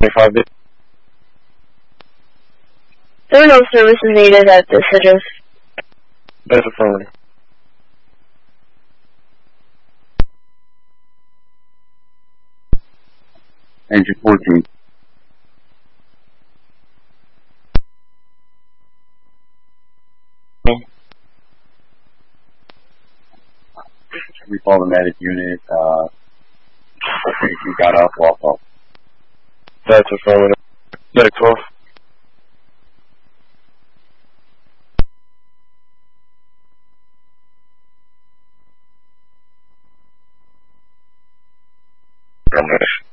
25 days. There are no services needed at this address. That's affirmative. Engine 14. We call the medic unit, you got up, walk up. That's affirmative. Medic 12. Affirmative.